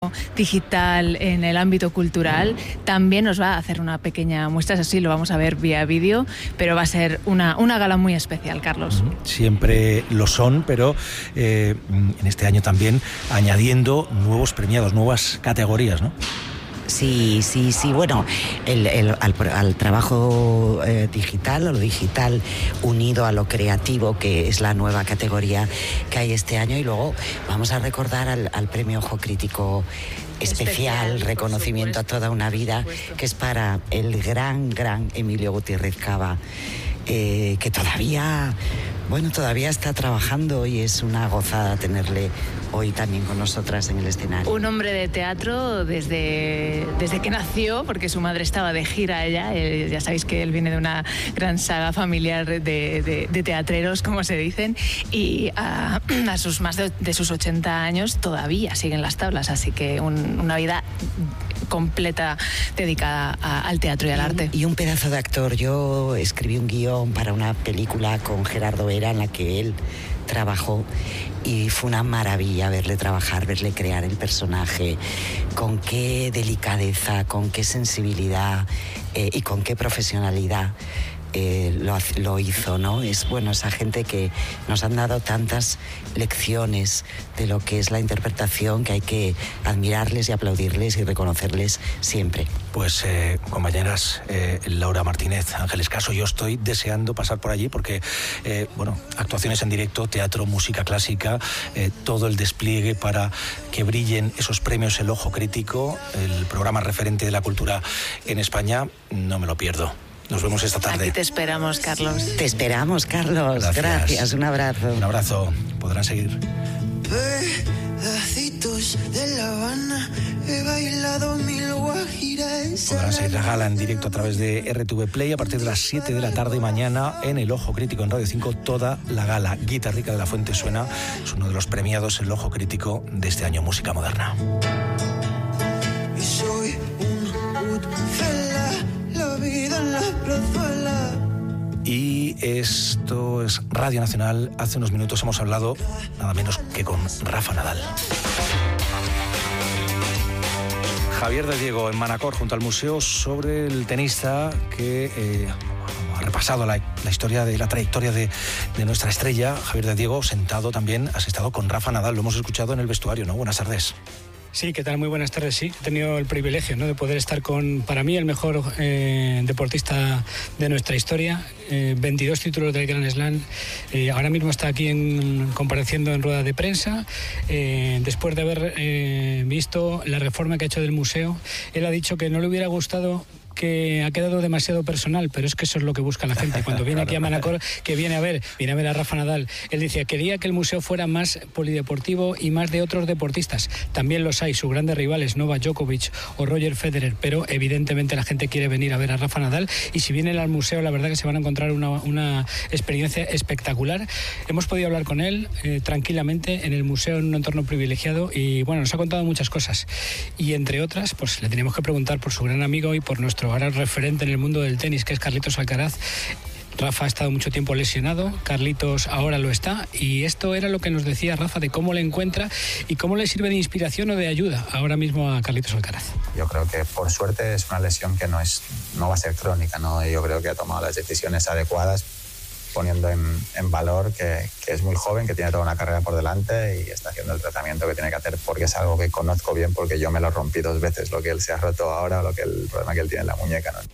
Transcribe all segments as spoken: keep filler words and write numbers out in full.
trabajo digital en el ámbito cultural. También nos va a hacer una pequeña muestra, eso sí, lo vamos a ver vía vídeo, pero va a ser una, una gala muy especial, Carlos. Siempre lo son, pero eh, en este año también añadiendo nuevos premiados, nuevas categorías, ¿no? Sí, sí, sí. Bueno, el, el, al, al trabajo eh, digital, o lo digital unido a lo creativo, que es la nueva categoría que hay este año. Y luego vamos a recordar al, al premio Ojo Crítico especial, especial reconocimiento a toda una vida, que es para el gran, gran Emilio Gutiérrez Cava, eh, que todavía, bueno, todavía está trabajando y es una gozada tenerle hoy también con nosotras en el escenario. Un hombre de teatro desde, desde que nació, porque su madre estaba de gira allá. Él, ya sabéis que él viene de una gran saga familiar de, de, de teatreros, como se dicen, y a, a sus más de, de sus ochenta años todavía siguen las tablas, así que un, una vida completa dedicada a, al teatro y al arte. Y un pedazo de actor. Yo escribí un guión para una película con Gerardo Vera en la que él trabajó y fue una maravilla verle trabajar, verle crear el personaje, con qué delicadeza, con qué sensibilidad eh, y con qué profesionalidad eh, lo, lo hizo, ¿no? Es bueno, esa gente que nos han dado tantas lecciones de lo que es la interpretación, que hay que admirarles y aplaudirles y reconocerles siempre. Pues eh, compañeras, eh, Laura Martínez, Ángeles Caso, yo estoy deseando pasar por allí porque, eh, bueno, actuaciones en directo, teatro, música clásica, eh, todo el despliegue para que brillen esos premios El Ojo Crítico, el programa referente de la cultura en España, no me lo pierdo. Nos vemos esta tarde. Aquí te esperamos, Carlos. Te esperamos, Carlos. Gracias. Gracias. Un abrazo. Un abrazo. Podrán seguir. Pedacitos de La Habana, he bailado mil guajiras. Podrán seguir la gala en directo a través de R T V Play a partir de las siete de la tarde mañana en El Ojo Crítico en Radio cinco. Toda la gala. Guitarrica de la Fuente suena. Es uno de los premiados El Ojo Crítico de este año, música moderna. Y soy un Goodfella, la vida en la plazuela. Y esto es Radio Nacional. Hace unos minutos hemos hablado nada menos que con Rafa Nadal. Javier de Diego en Manacor, junto al museo, sobre el tenista que eh, ha repasado la, la historia de la trayectoria de, de nuestra estrella. Javier de Diego, sentado también, has estado con Rafa Nadal, lo hemos escuchado en el vestuario, ¿no? Buenas tardes. Sí, ¿qué tal? Muy buenas tardes. Sí, he tenido el privilegio, ¿no?, de poder estar con, para mí, el mejor eh, deportista de nuestra historia. Eh, veintidós títulos del Grand Slam. Eh, ahora mismo está aquí en, compareciendo en rueda de prensa. Eh, después de haber eh, visto la reforma que ha hecho del museo, él ha dicho que no le hubiera gustado, que ha quedado demasiado personal, pero es que eso es lo que busca la gente. Cuando viene aquí a Manacor, que viene a ver, viene a ver a Rafa Nadal, él decía, quería que el museo fuera más polideportivo y más de otros deportistas. También los hay, sus grandes rivales, Novak Djokovic o Roger Federer, pero evidentemente la gente quiere venir a ver a Rafa Nadal, y si vienen al museo, la verdad que se van a encontrar una, una experiencia espectacular. Hemos podido hablar con él eh, tranquilamente en el museo, en un entorno privilegiado, y bueno, nos ha contado muchas cosas. Y entre otras, pues le tenemos que preguntar por su gran amigo y por nuestro ahora referente en el mundo del tenis, que es Carlitos Alcaraz. Rafa ha estado mucho tiempo lesionado, Carlitos ahora lo está, y esto era lo que nos decía Rafa de cómo le encuentra y cómo le sirve de inspiración o de ayuda ahora mismo a Carlitos Alcaraz. Yo creo que por suerte es una lesión que no, es, no va a ser crónica, ¿no? Yo creo que ha tomado las decisiones adecuadas, poniendo en, en valor que, que es muy joven, que tiene toda una carrera por delante y está haciendo el tratamiento que tiene que hacer, porque es algo que conozco bien, porque yo me lo rompí dos veces, lo que él se ha roto ahora, lo que el problema que él tiene en la muñeca, ¿no?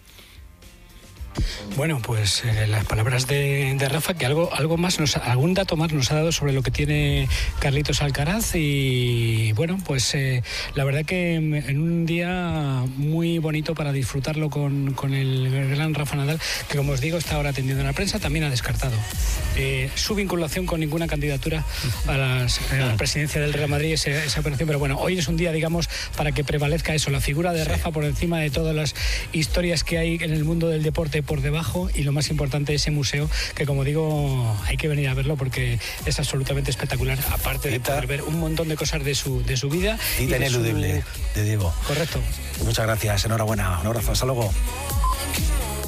Bueno, pues eh, las palabras de, de Rafa, que algo, algo más, nos, algún dato más nos ha dado sobre lo que tiene Carlitos Alcaraz, y bueno, pues eh, la verdad que en un día muy bonito para disfrutarlo con, con el gran Rafa Nadal, que como os digo está ahora atendiendo en la prensa, también ha descartado eh, su vinculación con ninguna candidatura a, las, a la presidencia del Real Madrid, esa, esa operación, pero bueno, hoy es un día, digamos, para que prevalezca eso, la figura de Rafa por encima de todas las historias que hay en el mundo del deporte por debajo, y lo más importante, ese museo, que como digo, hay que venir a verlo porque es absolutamente espectacular, aparte de poder ver un montón de cosas de su, de su vida. Cita ineludible su... de Diego. Correcto. Muchas gracias, enhorabuena, un abrazo, hasta luego.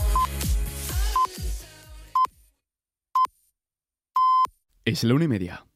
Es la una y media.